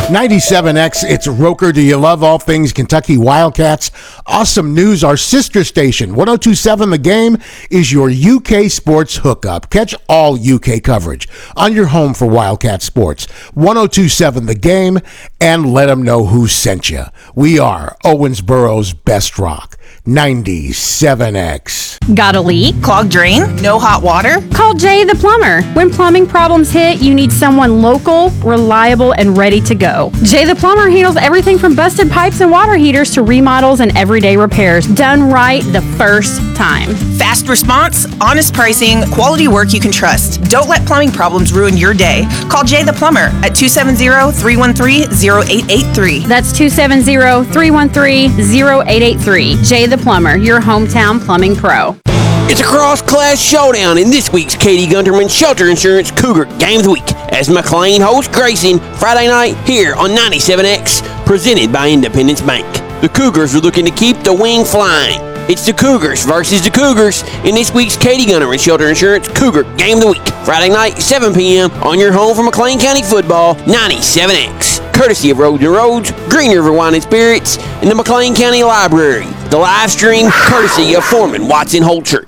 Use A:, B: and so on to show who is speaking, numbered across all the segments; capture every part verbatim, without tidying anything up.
A: ninety-seven X, it's Roker. Do you love all things Kentucky Wildcats? Awesome news. Our sister station, ten twenty-seven The Game, is your U K sports hookup. Catch all U K coverage on your home for Wildcat sports. ten twenty-seven The Game, and let them know who sent you. We are Owensboro's best rock. ninety-seven X.
B: Got a leak?
C: Clogged drain? No hot water?
B: Call Jay the Plumber. When plumbing problems hit, you need someone local, reliable, and ready to go. Jay the Plumber handles everything from busted pipes and water heaters to remodels and everyday repairs. Done right the first time.
C: Fast response, honest pricing, quality work you can trust. Don't let plumbing problems ruin your day. Call Jay the Plumber at two seven zero, three one three, zero eight eight three.
B: That's two seven zero, three one three, zero eight eight three. Jay the Plumber, your hometown plumbing pro.
D: It's a cross-class showdown in this week's Katie Gunterman Shelter Insurance Cougar Game of the Week as McLean hosts Grayson Friday night here on ninety-seven X, presented by Independence Bank. The Cougars are looking to keep the wing flying. It's the Cougars versus the Cougars in this week's Katie Gunterman Shelter Insurance Cougar Game of the Week. Friday night, seven p.m. on your home for McLean County football, ninety-seven X. Courtesy of Roads and Roads, Green River Wine and Spirits, and the McLean County Library. The live stream courtesy of Foreman Watson Holchert.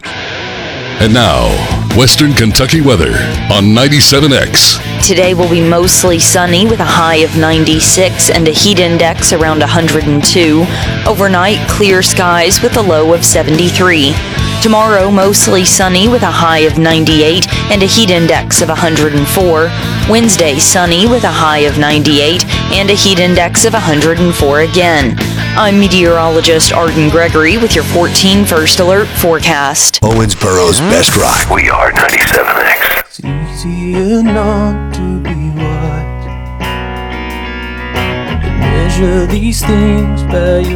E: And now, Western Kentucky weather on ninety-seven X.
F: Today will be mostly sunny with a high of ninety-six and a heat index around one hundred two. Overnight, clear skies with a low of seventy-three. Tomorrow, mostly sunny with a high of ninety-eight and a heat index of one hundred four. Wednesday, sunny with a high of ninety-eight and a heat index of one hundred four again. I'm meteorologist Arden Gregory with your fourteen First Alert forecast.
G: Owensboro's best rock.
H: We are ninety-seven X.
I: It's easier not to be watched. Measure these things by